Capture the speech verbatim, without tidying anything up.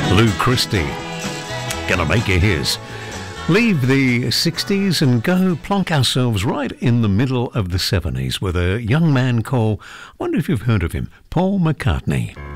Lou Christie, gonna make you his. Leave the sixties and go plonk ourselves right in the middle of the seventies with a young man called, I wonder if you've heard of him, Paul McCartney.